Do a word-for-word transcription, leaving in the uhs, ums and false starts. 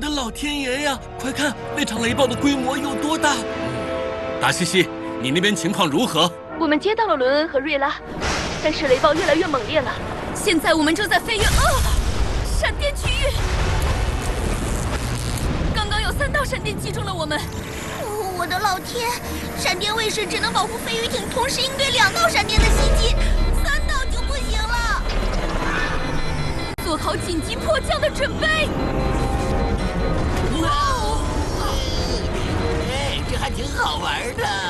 老天爷呀！快看那场雷暴的规模有多大！达西西，你那边情况如何？ 我们接到了伦恩和瑞拉，但是雷暴越来越猛烈了。 现在我们正在飞越啊闪电区域，刚刚有三道闪电击中了我们。 哦，我的老天！闪电卫士只能保护飞鱼艇，同时应对两道闪电的袭击，三道就不行了。 做好紧急迫降的准备。 哇哦！哎，这还挺好玩的。